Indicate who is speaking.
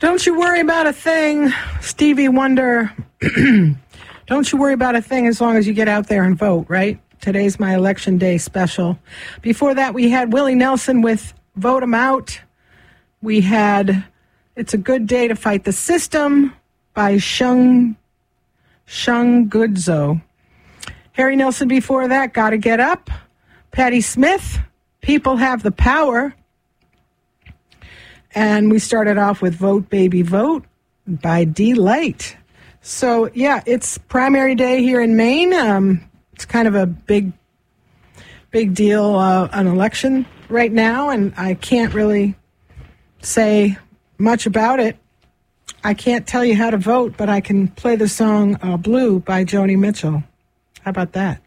Speaker 1: Don't you worry about a thing, Stevie Wonder. Don't you worry about a thing as long as you get out there and vote, right? Today's my Election Day special. Before that, we had Willie Nelson with Vote 'Em Out. We had It's a Good Day to Fight the System by Shung Goodzo. Harry Nilsson before that, Gotta Get Up. Patti Smith, People Have the Power. And we started off with Vote Baby Vote by D-Light. So, yeah, it's primary day here in Maine. It's kind of a big deal, an election right now, and I can't really say much about it. I can't tell you how to vote, but I can play the song Blue by Joni Mitchell. How about that?